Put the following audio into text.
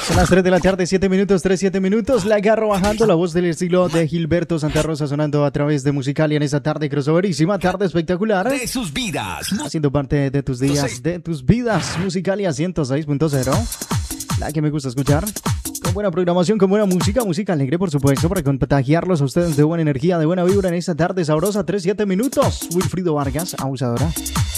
Son las 3 de la tarde, 7 minutos, 7 minutos. La agarro bajando, la voz del estilo de Gilberto Santa Rosa sonando a través de Musicalia en esta tarde crossoverísima, tarde espectacular. De sus vidas. Haciendo parte de tus días, de tus vidas. Musicalia 106.0. La que me gusta escuchar. Con buena programación, con buena música, música alegre, por supuesto, para contagiarlos a ustedes de buena energía, de buena vibra en esta tarde sabrosa, 7 minutos. Wilfrido Vargas, abusadora.